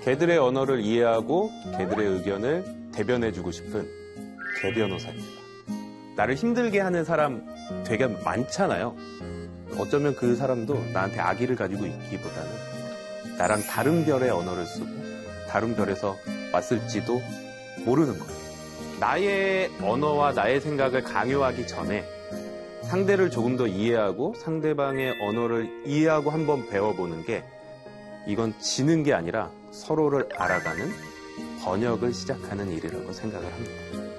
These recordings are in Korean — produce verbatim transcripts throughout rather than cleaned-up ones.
개들의 언어를 이해하고 개들의 의견을 대변해주고 싶은 개변호사입니다. 나를 힘들게 하는 사람 되게 많잖아요. 어쩌면 그 사람도 나한테 악의를 가지고 있기보다는 나랑 다른 별의 언어를 쓰고 다른 별에서 왔을지도 모르는 거예요. 나의 언어와 나의 생각을 강요하기 전에 상대를 조금 더 이해하고 상대방의 언어를 이해하고 한번 배워보는 게, 이건 지는 게 아니라 서로를 알아가는 번역을 시작하는 일이라고 생각을 합니다.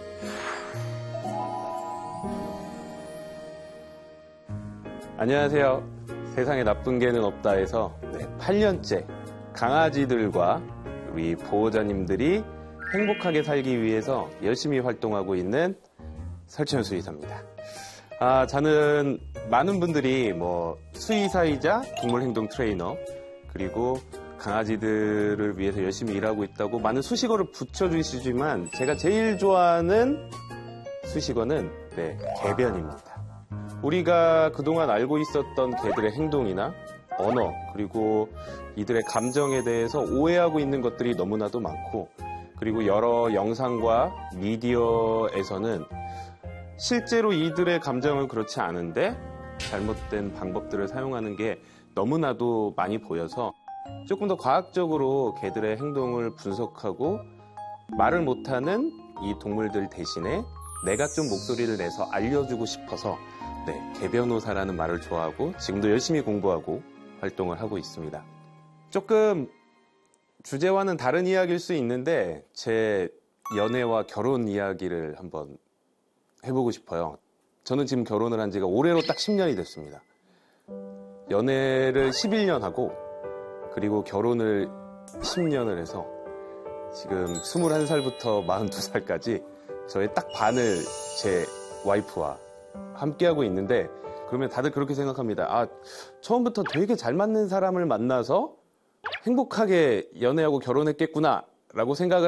안녕하세요. 세상에 나쁜 개는 없다에서 네, 팔 년째 강아지들과 우리 보호자님들이 행복하게 살기 위해서 열심히 활동하고 있는 설채현 수의사입니다. 아, 저는 많은 분들이 뭐 수의사이자 동물행동 트레이너, 그리고 강아지들을 위해서 열심히 일하고 있다고 많은 수식어를 붙여주시지만 제가 제일 좋아하는 수식어는 네, 개변입니다. 우리가 그동안 알고 있었던 개들의 행동이나 언어, 그리고 이들의 감정에 대해서 오해하고 있는 것들이 너무나도 많고, 그리고 여러 영상과 미디어에서는 실제로 이들의 감정은 그렇지 않은데 잘못된 방법들을 사용하는 게 너무나도 많이 보여서 조금 더 과학적으로 개들의 행동을 분석하고 말을 못하는 이 동물들 대신에 내가 좀 목소리를 내서 알려주고 싶어서 네, 개변호사라는 말을 좋아하고 지금도 열심히 공부하고 활동을 하고 있습니다. 조금 주제와는 다른 이야기일 수 있는데 제 연애와 결혼 이야기를 한번 해보고 싶어요. 저는 지금 결혼을 한 지가 올해로 딱 십 년이 됐습니다. 연애를 십일 년 하고 그리고 결혼을 십 년을 해서 지금 스물한 살부터 마흔두 살까지 저의 딱 반을 제 와이프와 함께하고 있는데, 그러면 다들 그렇게 생각합니다. 아, 처음부터 되게 잘 맞는 사람을 만나서 행복하게 연애하고 결혼했겠구나 라고 생각을